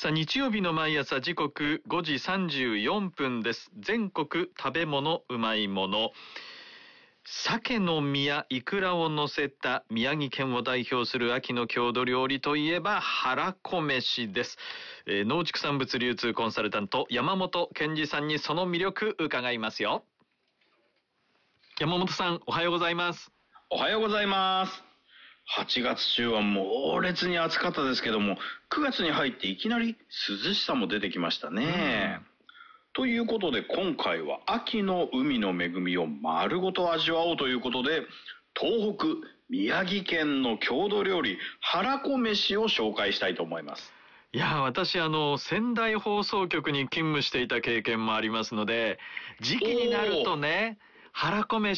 さあ、日曜日の毎朝時刻5時34分です。全国食べ物うまいもの。鮭の身やイクラを乗せた宮城県を代表する秋の郷土料理といえばはらこ飯です。農畜産物流通コンサルタント山本健二さんにその魅力伺いますよ。山本さん、おはようございます。 おはようございます。8月中は猛烈に暑かったですけども、9月に入っていきなり涼しさも出てきましたね。ということで今回は秋の海の恵みを丸ごと味わおうということで、東北宮城県の郷土料理はらこ飯を紹介したいと思います。 いや、私仙台放送局に勤務していた経験もありますので、時期になるとね、はらこ飯